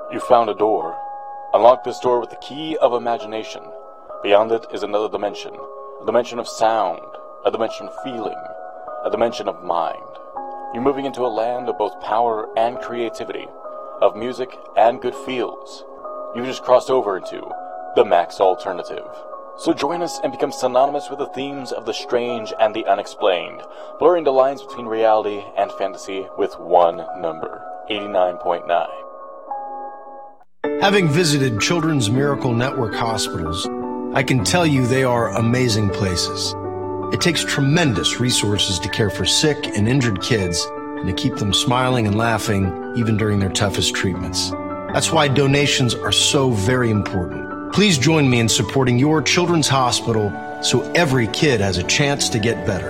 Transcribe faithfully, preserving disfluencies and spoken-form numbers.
You found a door. Unlock this door with the key of imagination. Beyond it is another dimension. A dimension of sound. A dimension of feeling. A dimension of mind. You're moving into a land of both power and creativity. Of music and good feels. You've just crossed over into the Max Alternative. So join us and become synonymous with the themes of the strange and the unexplained, blurring the lines between reality and fantasy with one number, eighty-nine point nine. Having visited Children's Miracle Network hospitals, I can tell you they are amazing places. It takes tremendous resources to care for sick and injured kids and to keep them smiling and laughing even during their toughest treatments. That's why donations are so very important. Please join me in supporting your children's hospital so every kid has a chance to get better.